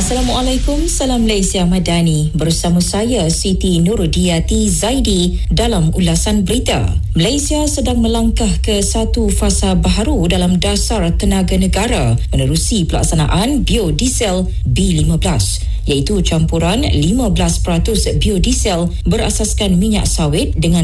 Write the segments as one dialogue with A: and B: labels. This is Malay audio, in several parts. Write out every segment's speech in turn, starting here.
A: Assalamualaikum, salam Malaysia Madani. Bersama saya Siti Nurudiati Zaidi dalam ulasan berita. Malaysia sedang melangkah ke satu fasa baharu dalam dasar tenaga negara menerusi pelaksanaan biodiesel B15, iaitu campuran 15% biodiesel berasaskan minyak sawit dengan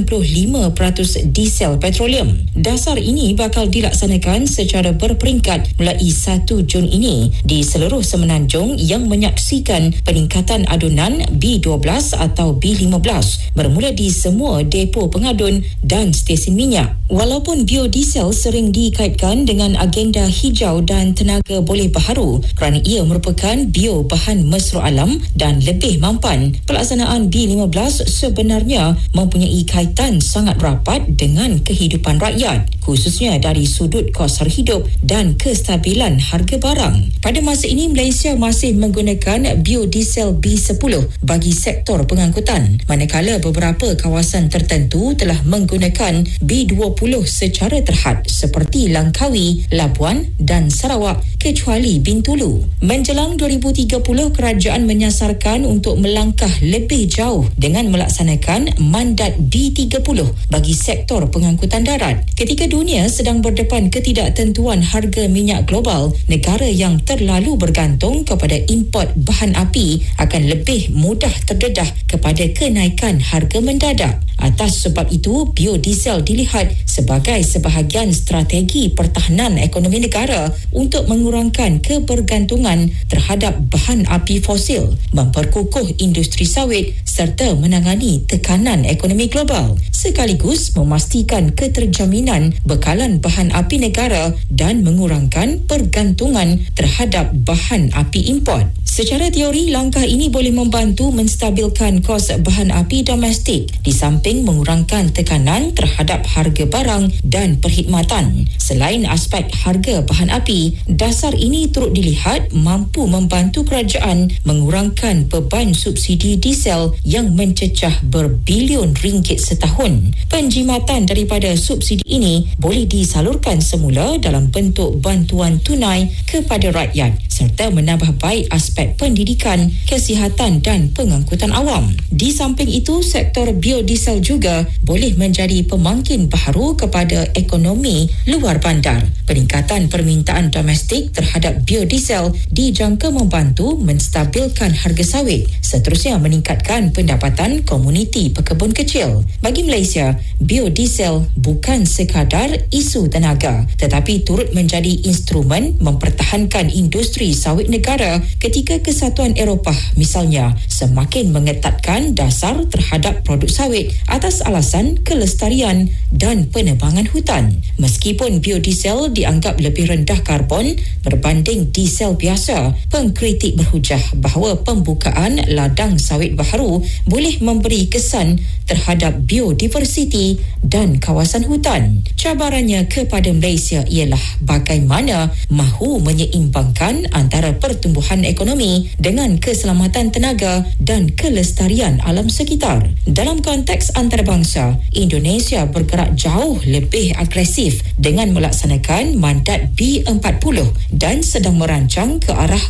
A: 85% diesel petroleum. Dasar ini bakal dilaksanakan secara berperingkat mulai 1 Jun ini di seluruh semenanjung yang menyaksikan peningkatan adunan B12 atau B15 bermula di semua depo pengadun dan stesen minyak. Walaupun biodiesel sering dikaitkan dengan agenda hijau dan tenaga boleh baharu kerana ia merupakan bio bahan mesra alam dan lebih mampan, pelaksanaan B15 sebenarnya mempunyai kaitan sangat rapat dengan kehidupan rakyat, khususnya dari sudut kos hidup dan kestabilan harga barang. Pada masa ini, Malaysia masih menggunakan biodiesel B10 bagi sektor pengangkutan, manakala beberapa kawasan tertentu telah menggunakan B20 secara terhad seperti Langkawi, Labuan dan Sarawak kecuali Bintulu. Menjelang 2030, kerajaan menyasarkan untuk melangkah lebih jauh dengan melaksanakan mandat B30 bagi sektor pengangkutan darat. Ketika dunia sedang berdepan ketidaktentuan harga minyak global, negara yang terlalu bergantung kepada import bahan api akan lebih mudah terdedah kepada kenaikan harga mendadak. Atas sebab itu, biodiesel dilihat sebagai sebahagian strategi pertahanan ekonomi negara untuk mengurangkan kebergantungan terhadap bahan api fosil, memperkukuh industri sawit serta menangani tekanan ekonomi global, sekaligus memastikan keterjaminan bekalan bahan api negara dan mengurangkan pergantungan terhadap bahan api import. Secara teori, langkah ini boleh membantu menstabilkan kos bahan api domestik di samping mengurangkan tekanan terhadap harga barang dan perkhidmatan. Selain aspek harga bahan api, dasar ini turut dilihat mampu membantu kerajaan mengurangkan beban subsidi diesel yang mencecah berbilion ringgit setahun. Penjimatan daripada subsidi ini boleh disalurkan semula dalam bentuk bantuan tunai kepada rakyat serta menambah baik aspek pendidikan, kesihatan dan pengangkutan awam. Di samping itu, sektor biodiesel juga boleh menjadi pemangkin baharu kepada ekonomi luar bandar. Peningkatan permintaan domestik terhadap biodiesel dijangka membantu menstabilkan harga sawit, seterusnya meningkatkan pendapatan komuniti pekebun kecil. Bagi Malaysia, biodiesel bukan sekadar isu tenaga, tetapi turut menjadi instrumen mempertahankan industri sawit negara ketika Kesatuan Eropah misalnya semakin mengetatkan dasar terhadap produk sawit atas alasan kelestarian dan penebangan hutan. Meskipun biodiesel dianggap lebih rendah karbon berbanding diesel biasa, pengkritik berhujah bahawa pembukaan ladang sawit baharu boleh memberi kesan terhadap biodiversiti dan kawasan hutan. Cabarannya kepada Malaysia ialah bagaimana mahu menyeimbangkan antara pertumbuhan ekonomi dengan keselamatan tenaga dan kelestarian alam sekitar. Dalam konteks antarabangsa, Indonesia bergerak jauh lebih agresif dengan melaksanakan mandat B40 dan sedang merancang ke arah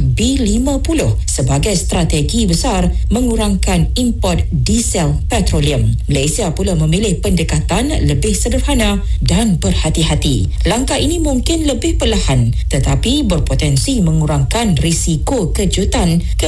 A: B50 sebagai strategi besar mengurangkan import diesel petroleum. Malaysia pula memilih pendekatan lebih sederhana dan berhati-hati. Langkah ini mungkin lebih perlahan tetapi berpotensi mengurangkan risiko kejutan